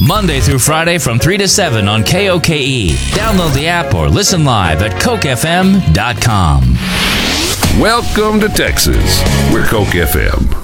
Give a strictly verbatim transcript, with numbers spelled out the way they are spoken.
Monday through Friday from three to seven on K O K E. Download the app or listen live at coke f m dot com. Welcome to Texas. We're Coke F M.